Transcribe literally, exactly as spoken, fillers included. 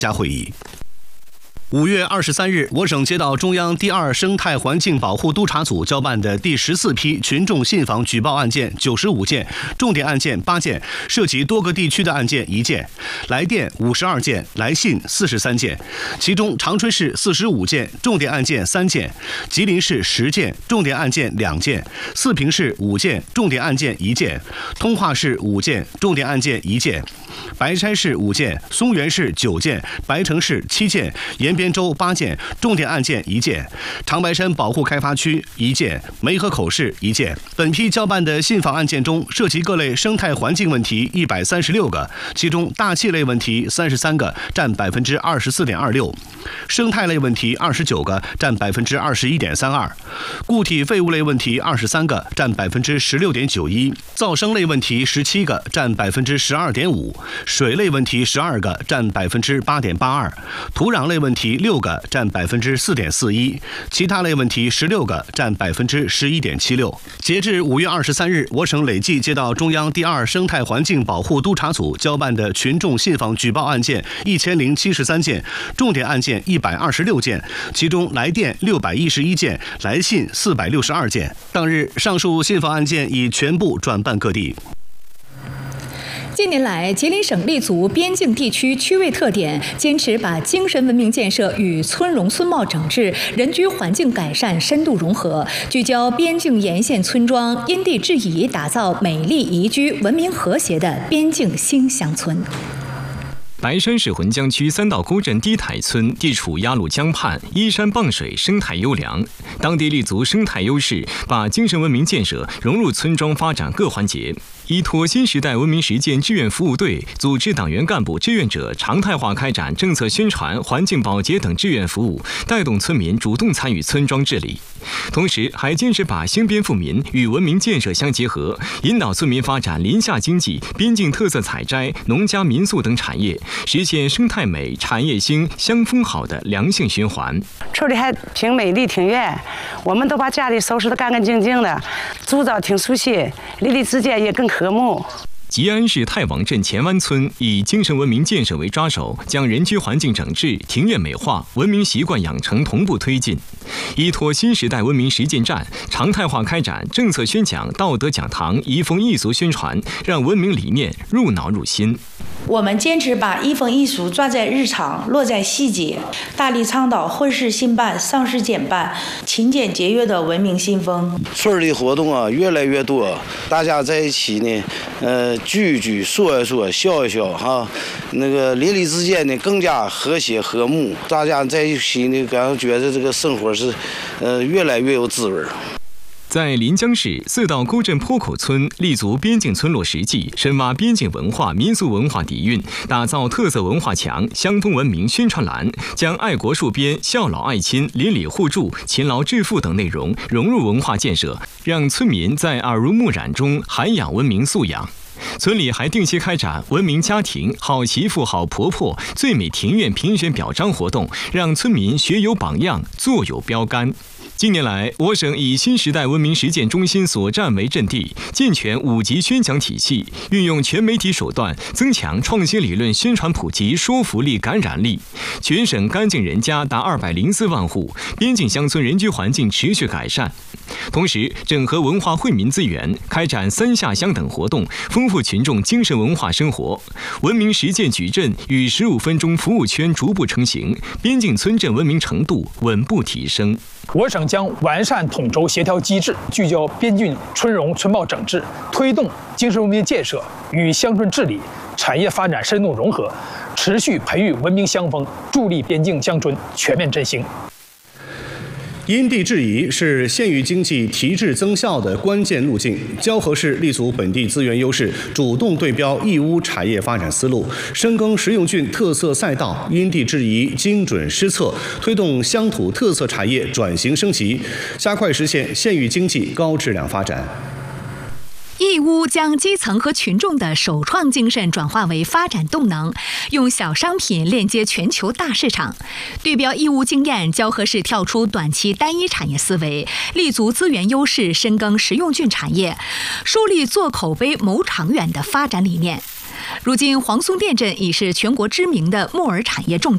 加会议。五月二十三日，我省接到中央第二生态环境保护督察组交办的第十四批群众信访举报案件九十五件，重点案件八件，涉及多个地区的案件一件，来电五十二件，来信四十三件，其中长春市四十五件，重点案件三件；吉林市十件，重点案件两件；四平市五件，重点案件一件；通化市五件，重点案件一件；白山市五件，松原市九件，白城市七件，延边州八件，重点案件一件；长白山保护开发区一件，梅河口市一件。本批交办的信访案件中，涉及各类生态环境问题一百三十六个，其中大气类问题三十三个，占百分之二十四点二六；生态类问题二十九个，占百分之二十一点三二；固体废物类问题二十三个，占百分之十六点九一；噪声类问题十七个，占百分之十二点五；水类问题十二个，占百分之八点八二；土壤类问题六个，占百分之四点四一；其他类问题十六个，占百分之十一点七六。截至五月二十三日，我省累计接到中央第二生态环境保护督察组交办的群众信访举报案件一千零七十三件，重点案件一百二十六件，其中来电六百一十一件，来信四百六十二件。当日，上述信访案件已全部转办各地。 近年来，吉林省立足边境地区区位特点，坚持把精神文明建设与村容村貌整治、人居环境改善深度融合，聚焦边境沿线村庄，因地制宜打造美丽宜居、文明和谐的边境新乡村。 白山市浑江区三道沟镇低台村地处鸭绿江畔，依山傍水，生态优良。当地立足生态优势，把精神文明建设融入村庄发展各环节。依托新时代文明实践志愿服务队，组织党员干部志愿者常态化开展政策宣传、环境保洁等志愿服务，带动村民主动参与村庄治理。同时，还坚持把兴边富民与文明建设相结合，引导村民发展林下经济、边境特色采摘、农家民宿等产业，实现生态美、产业兴、乡风好的良性循环。 处理还挺美丽、挺远，我们都把家里收拾得干干净净的，组造挺熟悉，邻里之间也更和睦。 吉安市太王镇前湾村以精神文明建设为抓手，将人居环境整治、庭院美化、文明习惯养成同步推进。依托新时代文明实践站，常态化开展政策宣讲、道德讲堂、移风易俗宣传，让文明理念入脑入心。 我们坚持把移风易俗抓在日常、落在细节，大力倡导混事兴办、丧事减办、勤俭节约的文明新风。 村里活动啊越来越多，大家在一起呢，呃，聚一聚、说一说、笑一笑哈，那个邻里之间呢更加和谐和睦，大家在一起呢，感觉得这个生活是，呃，越来越有滋味。 在临江市四道沟镇坡口村立足边境村落实际，深挖边境文化、民俗文化底蕴，打造特色文化墙、乡风文明宣传栏，将爱国戍边、孝老爱亲、邻里互助、勤劳致富等内容融入文化建设，让村民在耳濡目染中涵养文明素养。村里还定期开展文明家庭、好媳妇好婆婆、最美庭院评选表彰活动，让村民学有榜样、做有标杆。近年来，我省以新时代文明实践中心所站为阵地，健全五级宣讲体系，运用全媒体手段，增强创新理论宣传普及说服力、感染力。全省干净人家达二百零四万户，边境乡村人居环境持续改善。同时，整合文化惠民资源，开展三下乡等活动，丰富群众精神文化生活。文明实践矩阵与十五分钟服务圈逐步成型，边境村镇文明程度稳步提升。 我省将完善统筹协调机制，聚焦边境村容村貌整治，推动精神文明建设与乡村治理、产业发展深度融合，持续培育文明乡风，助力边境乡村全面振兴。 因地制宜是县域经济提质增效的关键路径。蛟河市立足本地资源优势，主动对标义乌产业发展思路，深耕实用郡特色赛道，因地制宜、精准施策，推动乡土特色产业转型升级，加快实现县域经济高质量发展。 义乌将基层和群众的首创精神转化为发展动能，用小商品链接全球大市场。对标义乌经验，蛟河市跳出短期单一产业思维，立足资源优势，深耕实用郡产业，树立做口碑、谋长远的发展理念。如今，黄松店镇已是全国知名的木耳产业重镇。